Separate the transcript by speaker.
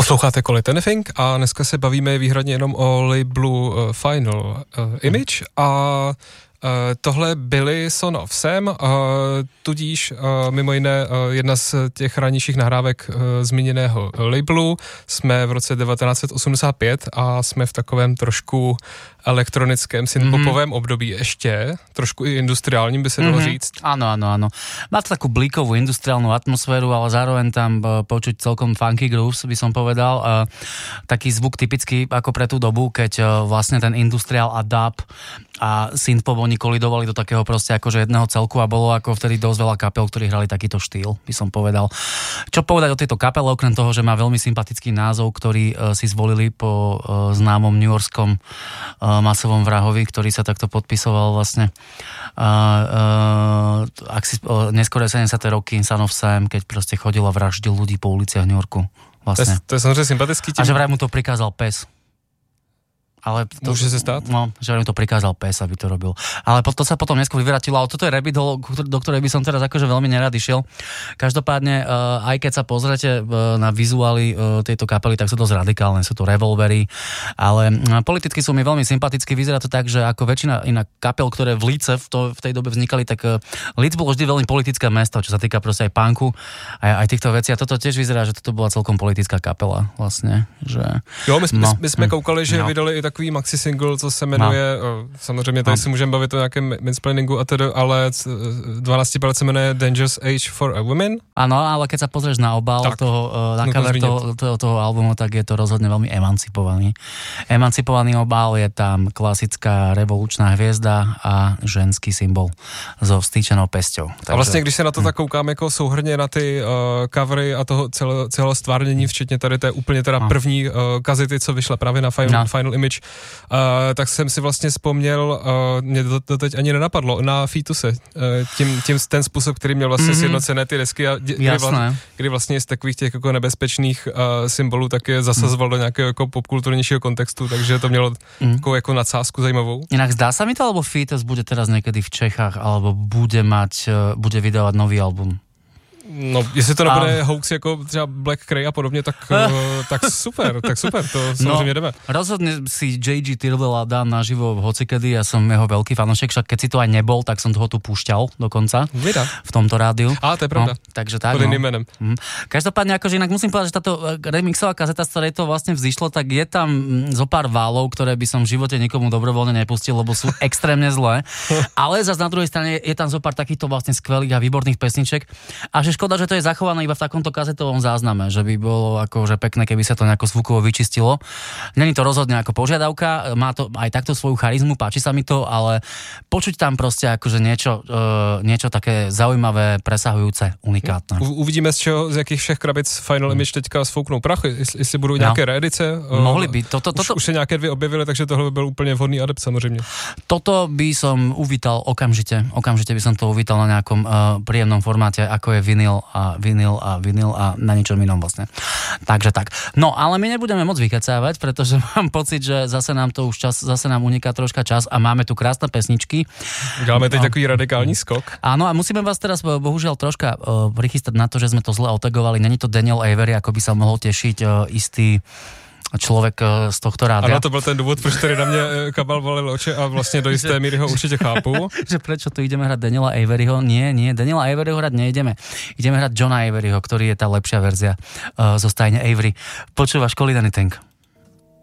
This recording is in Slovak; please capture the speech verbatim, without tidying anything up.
Speaker 1: Posloucháte Quality Anything a dneska se bavíme výhradně jenom o labelu uh, Final uh, Image a uh, tohle byly Son of Sam, uh, tudíž uh, mimo jiné uh, jedna z těch ranějších nahrávek uh, zmíněného labelu. Jsme v roce devatenáct set osmdesát pět a jsme v takovém trošku elektronickém synthpopovém mm-hmm. období ještě, trošku i industriálním by se dalo mm-hmm. říct.
Speaker 2: Áno, áno, áno. Má to takú blikovú industriálnu atmosféru, ale zároveň tam počuť celkom funky grooves, by som povedal. A taký zvuk typický ako pre tú dobu, keď vlastne ten industriál a dub a synthpop oni kolidovali do takého proste akože jedného celku a bolo ako vtedy dosť veľa kapel, ktorí hrali takýto štýl, by som povedal. Čo povedať o tejto kapele, okrem toho, že má veľmi sympatický názov, ktorý uh, si zvolili po uh, známom newyorskom uh, masovom vrahovi, ktorý sa takto podpisoval vlastne uh, uh, ak si, uh, neskôr sedemdesiate roky Son of Sam, keď proste chodil a vraždil ľudí po uliciach New Yorku. Vlastne.
Speaker 1: To je, to je samozřejmě sympatický. Tím...
Speaker 2: A že vraj mu to prikázal pes. Ale to,
Speaker 1: môže sa stať?
Speaker 2: No, že mi to prikázal pes, aby to robil. Ale to sa potom neskôr vyvratilo, ale toto je rabbit hole, do ktorej by som teraz akože veľmi nerad išiel. Každopádne, aj keď sa pozrete na vizuály tejto kapely, tak sú dosť radikálne, sú to revolvery, ale politicky sú mi veľmi sympaticky. Vyzerá to tak, že ako väčšina iná kapel, ktoré v Líce v, to, v tej dobe vznikali, tak Líc bolo vždy veľmi politické mesto, čo sa týka proste aj punku, aj, aj týchto vecí. A toto tiež vyzerá, že toto bola celkom politická kapela vlastne. Že,
Speaker 1: jo, my,
Speaker 2: no,
Speaker 1: my, my sme koukali, že
Speaker 2: no.
Speaker 1: vydali i tak takový maxi single, co se jmenuje, no. samozřejmě tady no. si můžeme bavit o nějakém mansplainingu a tedy, ale dvanácti palec se jmenuje Dangerous Age for a Woman.
Speaker 2: Áno, ale keď sa pozrieš na obal tak. toho, na no cover toho, toho, toho albumu, tak je to rozhodne veľmi emancipovaný. Emancipovaný obal, je tam klasická revolučná hviezda a ženský symbol so vstýčenou pesťou.
Speaker 1: Takže... A vlastně, když se na to tak koukám jako souhrně na ty uh, covery a toho celého, celého stvárnění, včetně tady té úplně teda no. první uh, kazety, co vyšla právě na Final, no. Final Image, Uh, tak jsem si vlastně vzpomněl, uh, mě to, to teď ani nenapadlo, na Featuse. Uh, tím, tím ten způsob, který měl vlastně mm-hmm. sjednocené ty desky a kdy, kdy, vlastně, kdy vlastně z takových těch jako nebezpečných uh, symbolů tak je zasazoval mm. do nějakého jako popkulturnějšího kontextu, takže to mělo mm. takovou jako nadsázku zajímavou.
Speaker 2: Inak zdá sa mi to, alebo Featus bude teraz niekedy v Čechách, alebo bude mať, uh, bude vydávať nový album?
Speaker 1: No, jestli to nebude a... hoax jako třeba Black Cray a podobně, tak, uh, tak super, tak super, to samozřejmě no, jdeme.
Speaker 2: Rozhodne si J G Tirvela dám naživo hocikedy, ja som jeho veľký fanošek, však keď si to aj nebol, tak som toho tu púšťal dokonca
Speaker 1: Vida.
Speaker 2: v tomto rádiu.
Speaker 1: A to je pravda.
Speaker 2: No, takže tak,
Speaker 1: pod iným menem.
Speaker 2: Mm. Každopádne, akože inak musím povedať, že táto remixová kazeta, z ktorej to vlastne vzýšlo, tak je tam zo pár válov, ktoré by som v živote nikomu dobrovoľne nepustil, lebo sú extrémne zlé, ale zase na druhej strane je tam zo pár takýchto vlastne skvelých a výborných pesniček a že škoda, že to je zachované iba v takomto kazetovom zázname, že by bolo akože pekné, keby sa to nejako zvukovo vyčistilo. Není to rozhodne ako požiadavka, má to aj takto svoju charizmu, páči sa mi to, ale počuť tam proste akože niečo, uh, niečo také zaujímavé, presahujúce, unikátne.
Speaker 1: U, uvidíme, z čeho, z jakých všech krabic Final Image teďka sfouknou prachy, jestli, jestli budou nějaké no. reedice. Uh,
Speaker 2: Mohli by. Toto, toto...
Speaker 1: Už, už se nějaké dvě objevily, takže tohle by byl úplně vhodný adept samozřejmě.
Speaker 2: Toto by som uvítal okamžite. Okamžite by som to uvítal na nejakom uh, príjemnom formáte, ako je vinyl a vinyl a vinyl a na niečom inom vlastne. Takže tak. No, ale my nebudeme moc vykecávať, pretože mám pocit, že zase nám to už čas, zase nám uniká troška čas a máme tu krásne pesničky.
Speaker 1: Dáme teď no. takový radikální skok.
Speaker 2: Áno, a musíme vás teraz bohužiaľ troška uh, prichystať na to, že sme to zle otagovali. Není to Daniel Avery, ako by sa mohol tešiť uh, istý člověk z tohto rádia.
Speaker 1: Ano, to byl ten důvod, proč tady na mě Kabal valil oči a vlastně do jisté míry ho určitě chápu.
Speaker 2: Že prečo tu ideme hrať Daniela Averyho? Nie, nie, Daniela Averyho hrať nejdeme. Ideme hrať Johna Averyho, ktorý je tá lepšia verzia uh, zo stajne Avery. Počúvaš Quality Anything.